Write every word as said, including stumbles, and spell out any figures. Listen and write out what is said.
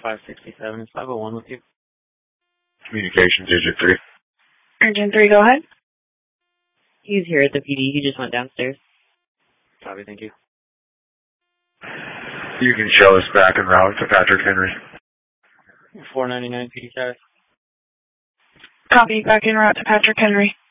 five sixty-seven. Is five oh one with you? Communications, Agent three. Agent three, go ahead. He's here at the P D. He just went downstairs. Copy, thank you. You can show us back en route to Patrick Henry. four ninety-nine P D status. Copy, back en route to Patrick Henry.